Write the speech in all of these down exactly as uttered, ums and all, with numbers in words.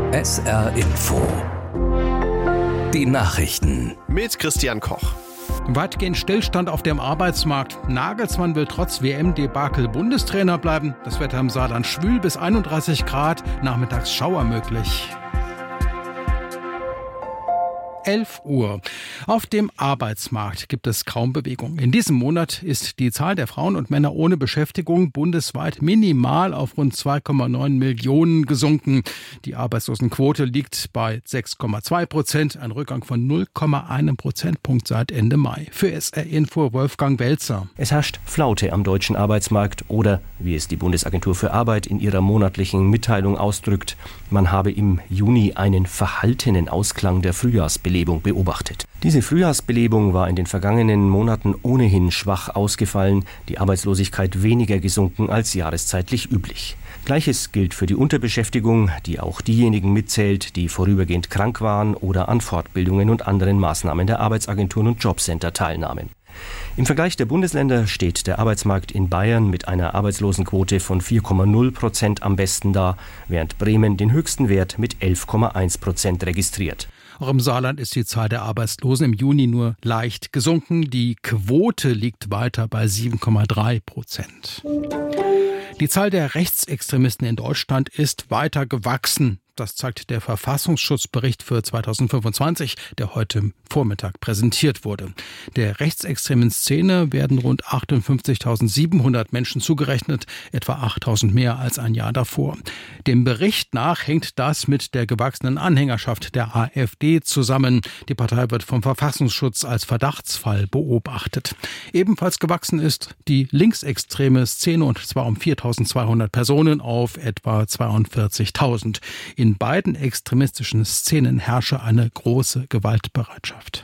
S R Info. Die Nachrichten. Mit Christian Koch. Weitgehend Stillstand auf dem Arbeitsmarkt. Nagelsmann will trotz W M-Debakel Bundestrainer bleiben. Das Wetter im Saarland schwül bis einunddreißig Grad. Nachmittags Schauer möglich. elf Uhr. Auf dem Arbeitsmarkt gibt es kaum Bewegung. In diesem Monat ist die Zahl der Frauen und Männer ohne Beschäftigung bundesweit minimal auf rund zwei Komma neun Millionen gesunken. Die Arbeitslosenquote liegt bei sechs Komma zwei Prozent, ein Rückgang von null Komma eins Prozentpunkt seit Ende Mai. Für S R Info Wolfgang Welzer. Es herrscht Flaute am deutschen Arbeitsmarkt oder, wie es die Bundesagentur für Arbeit in ihrer monatlichen Mitteilung ausdrückt, man habe im Juni einen verhaltenen Ausklang der Frühjahrsbelebung beobachtet. Diese Frühjahrsbelebung war in den vergangenen Monaten ohnehin schwach ausgefallen, die Arbeitslosigkeit weniger gesunken als jahreszeitlich üblich. Gleiches gilt für die Unterbeschäftigung, die auch diejenigen mitzählt, die vorübergehend krank waren oder an Fortbildungen und anderen Maßnahmen der Arbeitsagenturen und Jobcenter teilnahmen. Im Vergleich der Bundesländer steht der Arbeitsmarkt in Bayern mit einer Arbeitslosenquote von vier Komma null Prozent am besten da, während Bremen den höchsten Wert mit elf Komma eins Prozent registriert. Auch im Saarland ist die Zahl der Arbeitslosen im Juni nur leicht gesunken. Die Quote liegt weiter bei sieben Komma drei Prozent. Die Zahl der Rechtsextremisten in Deutschland ist weiter gewachsen. Das zeigt der Verfassungsschutzbericht für zweitausendfünfundzwanzig, der heute Vormittag präsentiert wurde. Der rechtsextremen Szene werden rund achtundfünfzigtausendsiebenhundert Menschen zugerechnet, etwa achttausend mehr als ein Jahr davor. Dem Bericht nach hängt das mit der gewachsenen Anhängerschaft der AfD zusammen. Die Partei wird vom Verfassungsschutz als Verdachtsfall beobachtet. Ebenfalls gewachsen ist die linksextreme Szene, und zwar um viertausendzweihundert Personen auf etwa zweiundvierzigtausend. In beiden extremistischen Szenen herrsche eine große Gewaltbereitschaft.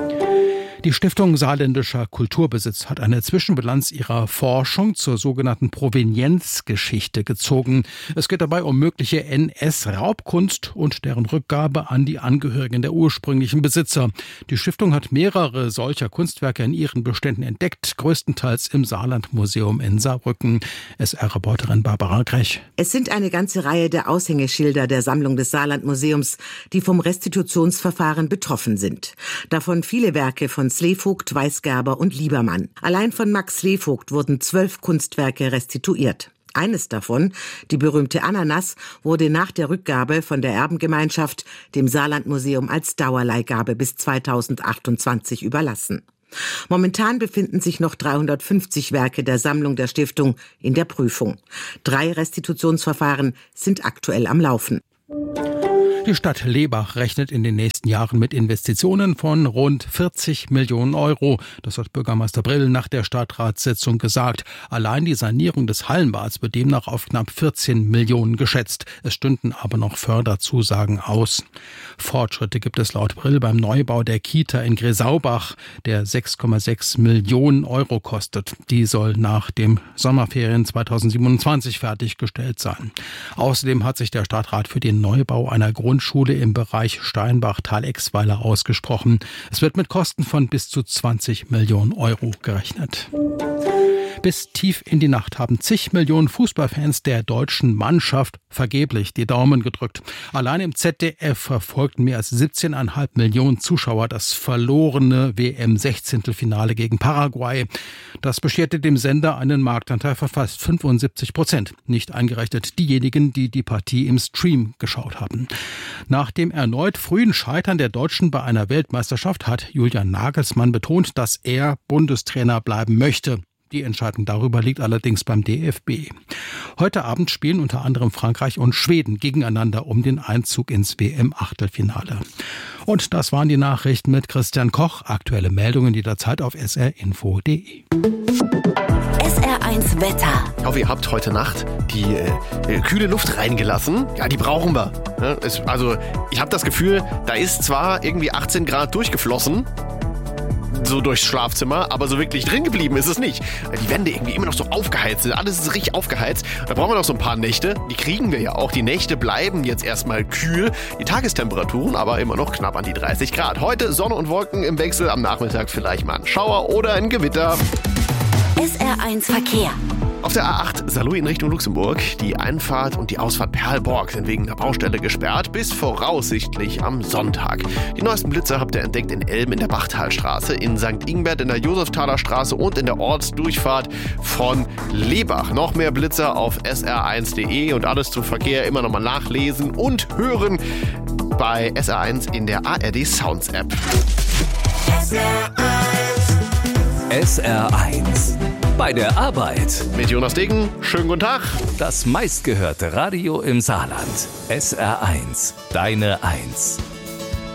Die Stiftung Saarländischer Kulturbesitz hat eine Zwischenbilanz ihrer Forschung zur sogenannten Provenienzgeschichte gezogen. Es geht dabei um mögliche N S-Raubkunst und deren Rückgabe an die Angehörigen der ursprünglichen Besitzer. Die Stiftung hat mehrere solcher Kunstwerke in ihren Beständen entdeckt, größtenteils im Saarlandmuseum in Saarbrücken. S R-Reporterin Barbara Grech. Es sind eine ganze Reihe der Aushängeschilder der Sammlung des Saarlandmuseums, die vom Restitutionsverfahren betroffen sind. Davon viele Werke von Slevogt, Weisgerber und Liebermann. Allein von Max Slevogt wurden zwölf Kunstwerke restituiert. Eines davon, die berühmte Ananas, wurde nach der Rückgabe von der Erbengemeinschaft dem Saarlandmuseum als Dauerleihgabe bis zweitausendachtundzwanzig überlassen. Momentan befinden sich noch dreihundertfünfzig Werke der Sammlung der Stiftung in der Prüfung. Drei Restitutionsverfahren sind aktuell am Laufen. Die Stadt Lebach rechnet in den nächsten Jahren mit Investitionen von rund vierzig Millionen Euro. Das hat Bürgermeister Brill nach der Stadtratssitzung gesagt. Allein die Sanierung des Hallenbads wird demnach auf knapp vierzehn Millionen geschätzt. Es stünden aber noch Förderzusagen aus. Fortschritte gibt es laut Brill beim Neubau der Kita in Gresaubach, der sechs Komma sechs Millionen Euro kostet. Die soll nach dem Sommerferien zweitausendsiebenundzwanzig fertiggestellt sein. Außerdem hat sich der Stadtrat für den Neubau einer Grundschule im Bereich Steinbach-Tal-Exweiler ausgesprochen. Es wird mit Kosten von bis zu zwanzig Millionen Euro gerechnet. Bis tief in die Nacht haben zig Millionen Fußballfans der deutschen Mannschaft vergeblich die Daumen gedrückt. Allein im Z D F verfolgten mehr als siebzehn Komma fünf Millionen Zuschauer das verlorene W M-Sechzehntelfinale gegen Paraguay. Das bescherte dem Sender einen Marktanteil von fast fünfundsiebzig Prozent, nicht eingerechnet diejenigen, die die Partie im Stream geschaut haben. Nach dem erneut frühen Scheitern der Deutschen bei einer Weltmeisterschaft hat Julian Nagelsmann betont, dass er Bundestrainer bleiben möchte. Die Entscheidung darüber liegt allerdings beim D F B. Heute Abend spielen unter anderem Frankreich und Schweden gegeneinander um den Einzug ins W M-Achtelfinale. Und das waren die Nachrichten mit Christian Koch. Aktuelle Meldungen jederzeit auf s r info punkt d e. S R eins Wetter. Ich hoffe, ihr habt heute Nacht die äh, kühle Luft reingelassen. Ja, die brauchen wir. Ja, es, also ich habe das Gefühl, da ist zwar irgendwie achtzehn Grad durchgeflossen, so durchs Schlafzimmer, aber so wirklich drin geblieben ist es nicht. Die Wände irgendwie immer noch so aufgeheizt sind. Alles ist richtig aufgeheizt. Da brauchen wir noch so ein paar Nächte. Die kriegen wir ja auch. Die Nächte bleiben jetzt erstmal kühl. Die Tagestemperaturen aber immer noch knapp an die dreißig Grad. Heute Sonne und Wolken im Wechsel. Am Nachmittag vielleicht mal ein Schauer oder ein Gewitter. S R eins Verkehr. Auf der A acht Saarlouis in Richtung Luxemburg. Die Einfahrt und die Ausfahrt Perlborg sind wegen der Baustelle gesperrt bis voraussichtlich am Sonntag. Die neuesten Blitzer habt ihr entdeckt in Elben in der Bachtalstraße, in Sankt Ingbert in der Josefsthaler Straße und in der Ortsdurchfahrt von Lebach. Noch mehr Blitzer auf S R eins Punkt de und alles zum Verkehr immer nochmal nachlesen und hören bei S R eins in der A R D Sounds App. S R eins. Bei der Arbeit. Mit Jonas Degen. Schönen guten Tag. Das meistgehörte Radio im Saarland. S R eins. Deine Eins.